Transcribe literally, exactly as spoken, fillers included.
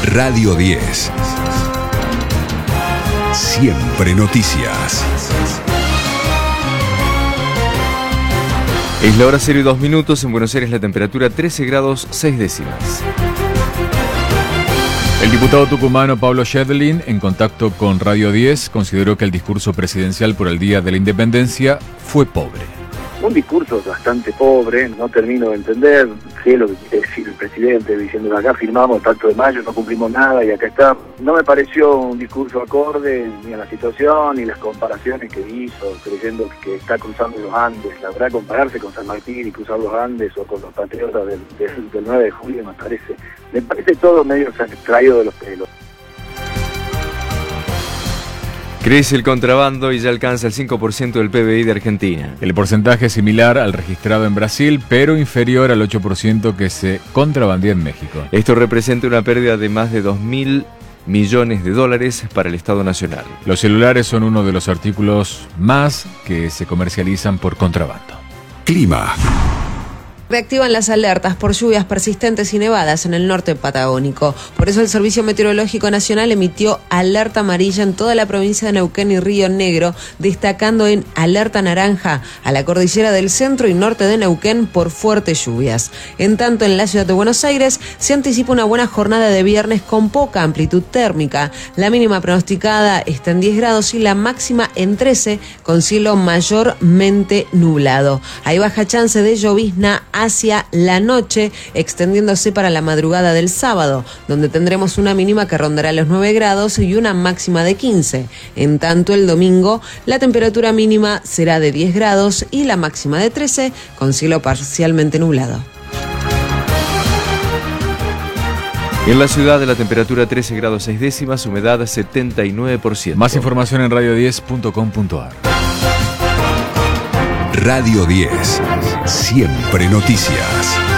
Radio diez. Siempre noticias. Es la hora cero y dos minutos. En Buenos Aires la temperatura trece grados seis décimas. El diputado tucumano Pablo Schedlin, en contacto con Radio diez, consideró que el discurso presidencial por el Día de la Independencia fue pobre. Un discurso bastante pobre, no termino de entender qué es lo que quiere decir el presidente, diciendo que acá firmamos el pacto de mayo, no cumplimos nada y acá está. No me pareció un discurso acorde ni a la situación ni las comparaciones que hizo, creyendo que está cruzando los Andes. La verdad, compararse con San Martín y cruzar los Andes o con los patriotas del, del, del nueve de julio me parece, me parece todo medio extraído de los pelos. Crece el contrabando y ya alcanza el cinco por ciento del P B I de Argentina. El porcentaje es similar al registrado en Brasil, pero inferior al ocho por ciento que se contrabandea en México. Esto representa una pérdida de más de dos mil millones de dólares para el Estado Nacional. Los celulares son uno de los artículos más que se comercializan por contrabando. Clima. Reactivan las alertas por lluvias persistentes y nevadas en el norte patagónico. Por eso el Servicio Meteorológico Nacional emitió alerta amarilla en toda la provincia de Neuquén y Río Negro, destacando en alerta naranja a la cordillera del centro y norte de Neuquén por fuertes lluvias. En tanto, en la ciudad de Buenos Aires se anticipa una buena jornada de viernes con poca amplitud térmica. La mínima pronosticada está en diez grados y la máxima en trece, con cielo mayormente nublado. Hay baja chance de llovizna hacia la noche, extendiéndose para la madrugada del sábado, donde tendremos una mínima que rondará los nueve grados y una máxima de quince. En tanto, el domingo, la temperatura mínima será de diez grados y la máxima de trece, con cielo parcialmente nublado. En la ciudad, la temperatura trece grados seis décimas, humedad setenta y nueve por ciento. Más información en radio diez punto com punto ar. Radio diez. Siempre noticias.